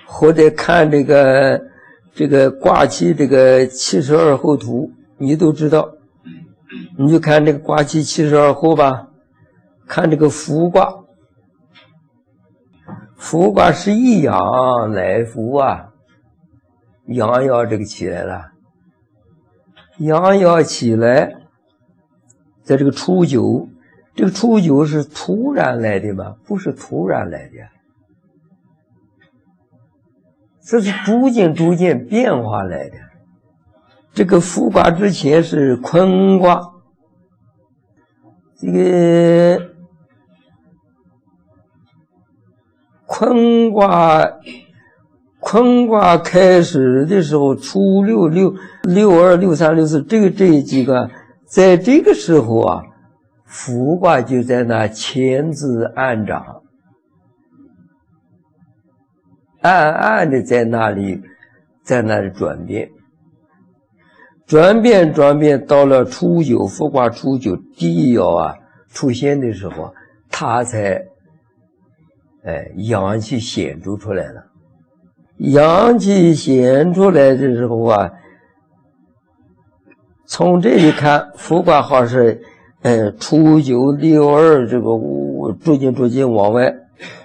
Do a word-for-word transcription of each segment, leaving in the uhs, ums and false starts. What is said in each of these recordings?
或者看这个这个卦气这个七十二候图，你都知道。你就看这个卦气七十二候吧，看这个伏卦，伏卦是一阳来伏啊，阳要这个起来了，阳要起来，在这个初九，这个初九是突然来的吗？不是突然来的，这是逐渐逐渐变化来的。这个伏卦之前是坤卦，这个坤卦坤卦开始的时候，初六六六二六三六四，这个这几个，在这个时候啊，伏卦就在那潜滋暗长，暗暗的在那里，在那里转变。转变转变到了初九，伏卦初九第一爻啊出现的时候，它才哎阳气显出出来了。阳气显出来的时候啊，从这里看，伏卦号是呃初九六二这个五逐渐逐渐往外，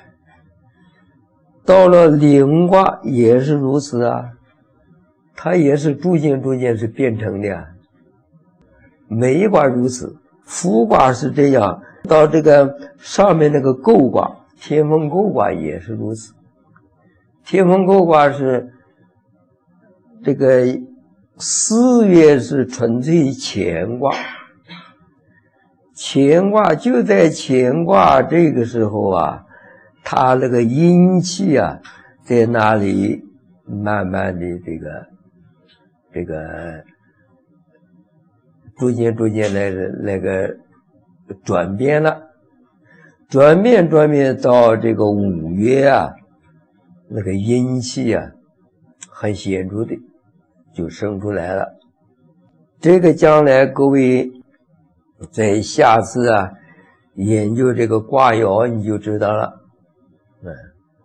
到了临卦也是如此啊。它也是逐渐逐渐是变成的，每一卦如此，伏卦是这样，到这个上面那个姤卦，天风姤卦也是如此。天风姤卦是这个四月是纯粹乾卦，乾卦就在乾卦这个时候啊，它那个阴气啊，在那里慢慢的这个。这个逐渐逐渐来那个转变了，转变转变到这个五月啊，那个阴气啊，很显著的就生出来了。这个将来各位在下次啊研究这个卦爻你就知道了。嗯，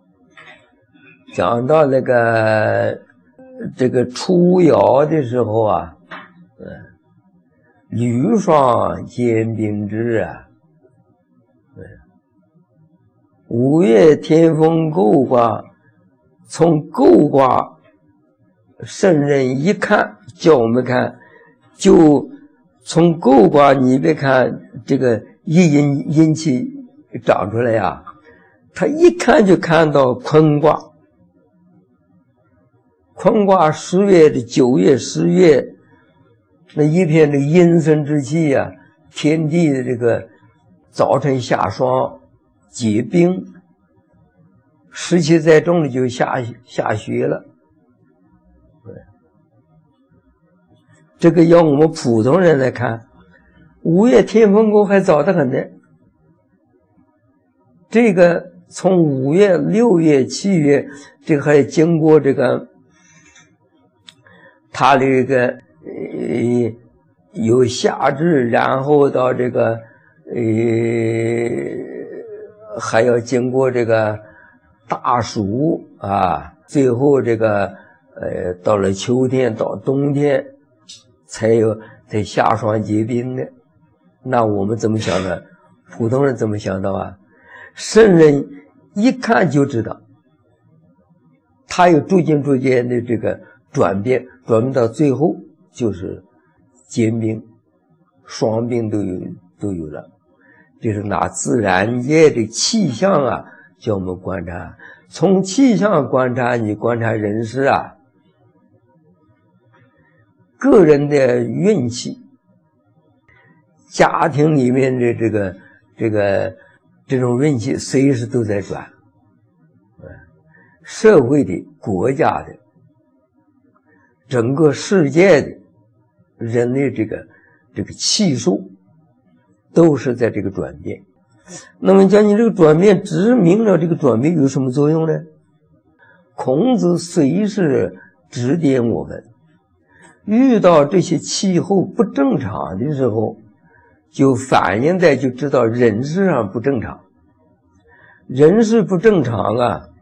讲到那个。这个初爻的时候啊，嗯，履霜坚冰之啊，嗯，五月天风姤卦，从姤卦圣人一看，叫我们看，就从姤卦，你别看这个一阴阴气长出来呀，他一看就看到坤卦。坤卦十月的九月十月，那一片的阴森之气啊，天地的这个早晨下霜结冰，湿气再重的就下下雪了。这个要我们普通人来看，五月天风姤还早得很呢。这个从五月六月七月，这个还经过这个它这个呃有夏至，然后到这个呃还要经过这个大暑啊，最后这个呃到了秋天到冬天才有在下霜结冰的。那我们怎么想的？普通人怎么想到啊？圣人一看就知道，他有逐渐逐渐的这个转变，转变到最后就是坚冰、霜冰都有都有了。就是拿自然界的气象啊，叫我们观察。从气象观察，你观察人事啊，个人的运气，家庭里面的这个这个这种运气随时都在转，社会的、国家的、整个世界的人类这个这个气数都是在这个转变。那么讲你这个转变指明了这个转变有什么作用呢？孔子随时指点我们，遇到这些气候不正常的时候，就反映在就知道人事上不正常。人事不正常啊，